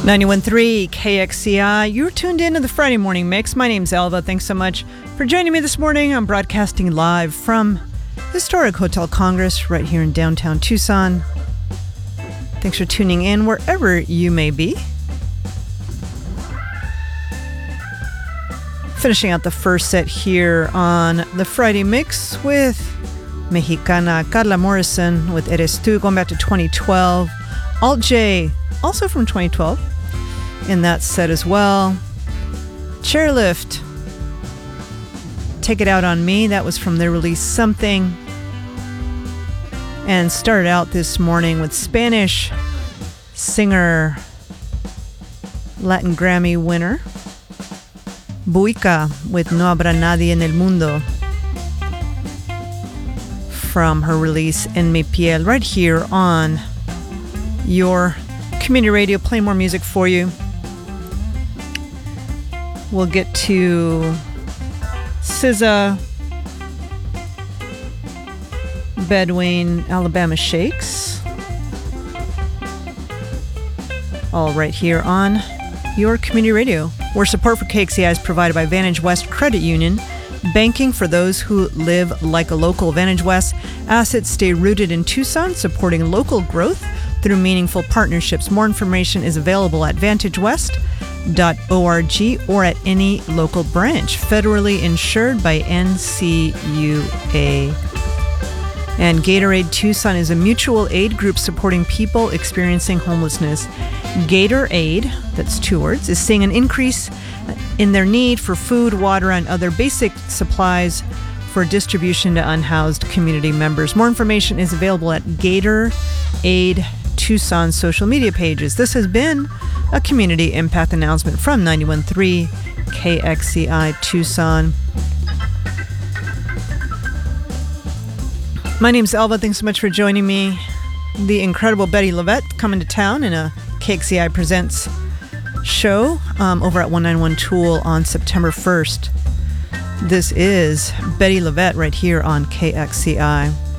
91.3 KXCI. You're tuned in to the Friday Morning Mix. My name's Elva. Thanks so much for joining me this morning. I'm broadcasting live from Historic Hotel Congress right here in downtown Tucson. Thanks for tuning in wherever you may be. Finishing out the first set here on the Friday Mix with Mexicana Carla Morrison with Eres Tú, going back to 2012. Alt J, also from 2012, in that set as well. Chairlift, Take It Out on Me, that was from their release Something. And started out this morning with Spanish singer, Latin Grammy winner, Buica with No Habrá Nadie en el Mundo, from her release En Mi Piel, right here on your community radio, playing more music for you. We'll get to SZA, Bedouin, Alabama Shakes, all right here on your community radio, where support for KXCI is provided by Vantage West Credit Union, banking for those who live like a local. Vantage West assets stay rooted in Tucson, supporting local growth through meaningful partnerships. More information is available at vantagewest.org or at any local branch. Federally insured by NCUA. And Gatorade Tucson is a mutual aid group supporting people experiencing homelessness. Gatorade, that's two words, is seeing an increase in their need for food, water, and other basic supplies for distribution to unhoused community members. More information is available at Gatorade Tucson social media pages. This has been a community impact announcement from 91.3 KXCI Tucson. My name's Elva. Thanks so much for joining me. The incredible Betty LaVette coming to town in a KXCI Presents show over at 191 Tool on September 1st. This is Betty LaVette right here on KXCI.